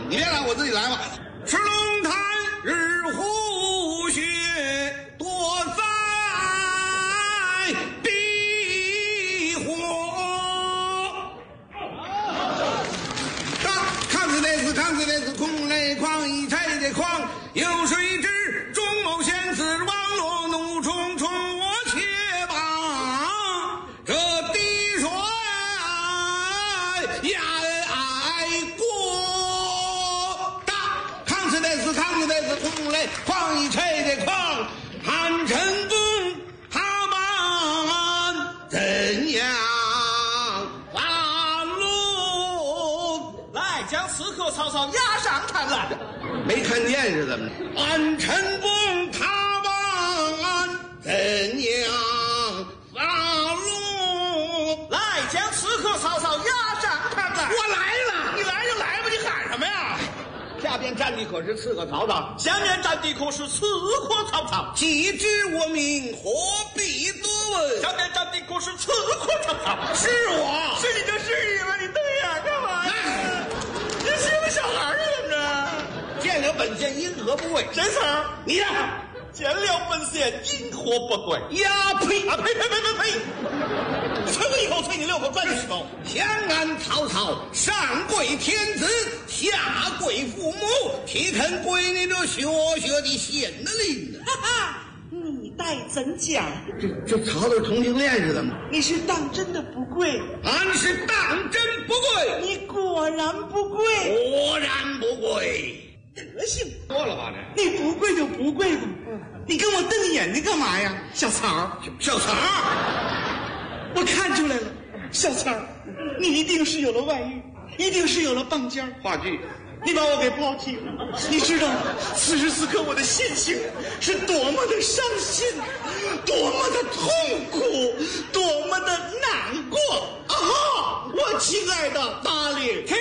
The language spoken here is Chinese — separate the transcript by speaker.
Speaker 1: 你别来，我自己来吧。赤龙潭日虎穴，多灾避祸。抗子烈士，空雷狂一拆的狂，有谁知中某仙子网络怒冲冲，我且把这滴水呀过。抗子烈士，空雷狂一拆的狂，汉成功他们怎样？
Speaker 2: 将刺客曹操押上坛来，
Speaker 1: 没看见是怎么着？安成功他们怎样发落？
Speaker 2: 来将刺客曹操押上坛来。
Speaker 1: 我来了，
Speaker 2: 你来就来吧，你喊什么呀？
Speaker 1: 下边战地可是刺客曹操，
Speaker 2: 下面战地可是刺客曹操。
Speaker 1: 既知我名，何必多问？
Speaker 2: 下面战地可是刺客曹操。
Speaker 1: 是我，
Speaker 2: 是你就是你吧？你瞪眼干嘛呀？你是个小孩是怎么着？
Speaker 1: 见了本县因何不跪？
Speaker 2: 谁词儿？
Speaker 1: 你呀，
Speaker 2: 见了本县因何不跪？
Speaker 1: 呀呸！
Speaker 2: 啊呸！催我以后催你6口转的时候，
Speaker 1: 相安曹操，上跪天子，下跪父母，岂肯归你这学的县令呢？
Speaker 3: 哈哈，你待怎讲？
Speaker 1: 这曹操同性恋是怎么？
Speaker 3: 你是当真的不跪？
Speaker 1: 俺是当真不跪，
Speaker 3: 你果然不跪，
Speaker 1: 果然不跪。
Speaker 3: 德行
Speaker 1: 多了吧这？
Speaker 3: 你不跪就不跪吧。你跟我瞪眼睛干嘛呀，小曹？
Speaker 1: 小曹，
Speaker 3: 我看出来了，小曹，你一定是有了外遇，一定是有了棒尖儿。
Speaker 1: 话剧。
Speaker 3: 你把我给抛弃了，你知道此时此刻我的心情是多么的伤心，多么的痛苦，多么的难过啊！我亲爱的达令，
Speaker 1: 听